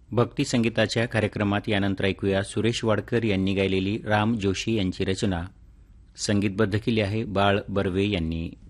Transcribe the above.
भक्ती संगीताच्या कार्यक्रमात यानंतर ऐकूया सुरेश वाडकर यांनी गायलेली राम जोशी यांची रचना. संगीतबद्ध केली आहे बाळ बर्वे यांनी.